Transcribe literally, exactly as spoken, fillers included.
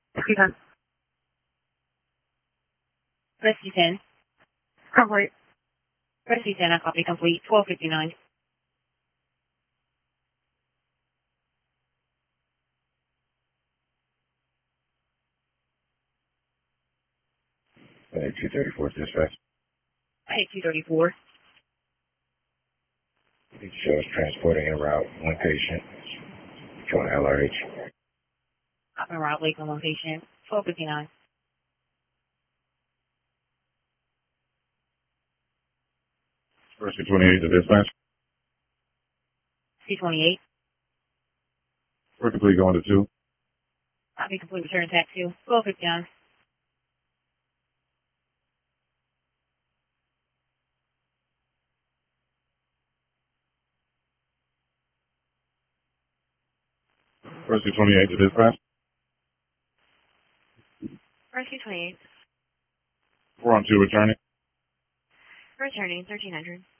Okay. Rescue ten. Complete. Rescue ten, I copy complete. twelve fifty-nine. Uh, two thirty-four dispatch. Hey, two thirty-four. It shows transporting en route one patient. Showing L R H. I'm en route, Lakeland one patient. twelve fifty-nine. Rescue twenty-eight to dispatch. C twenty-eight. We're complete going to two. Copy complete return attack two. twelve fifty-nine. Rescue twenty-eight to dispatch. Rescue twenty-eight. We're on two returning. Returning thirteen hundred.